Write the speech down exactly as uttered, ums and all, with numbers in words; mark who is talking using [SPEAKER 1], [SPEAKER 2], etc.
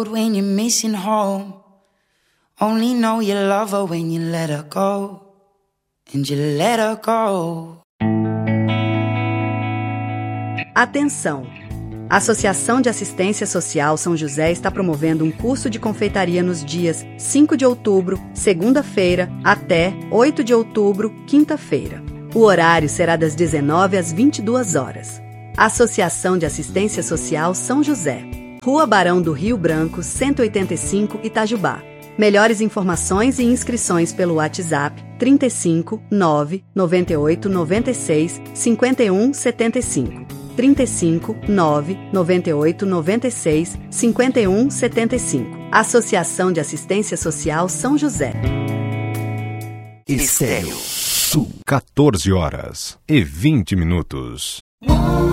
[SPEAKER 1] road when you're missing home. Only know you love her when you let her go. And you let her go.
[SPEAKER 2] Atenção! A Associação de Assistência Social São José está promovendo um curso de confeitaria nos dias cinco de outubro, segunda-feira, até oito de outubro, quinta-feira. O horário será das dezenove às vinte e duas horas. Associação de Assistência Social São José. Rua Barão do Rio Branco, cento e oitenta e cinco, Itajubá. Melhores informações e inscrições pelo WhatsApp trinta e cinco, nove, noventa e oito, noventa e seis, cinquenta e um, setenta e cinco. trinta e cinco, nove, noventa e oito, noventa e seis, cinquenta e um, setenta e cinco. Associação de Assistência Social São José.
[SPEAKER 3] Estéreo Sul. quatorze horas e vinte minutos.